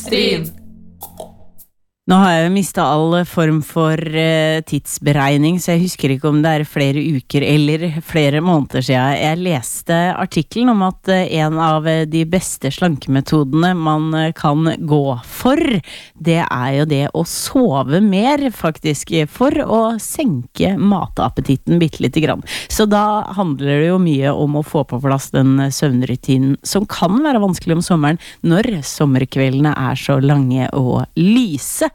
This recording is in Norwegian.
Industrien. Nå har jeg jo mistet all form for tidsberegning, så jeg husker ikke om det flere uker eller flere måneder siden. Jeg leste artikkelen om at en av de beste slankemetodene man kan gå for, det jo det å sove mer, faktisk, for å senke matappetitten bitte lite grann. Så da handler det jo mye om å få på plass den søvnrutinen som kan være vanskelig om sommeren, når sommerkveldene så lange og lyse.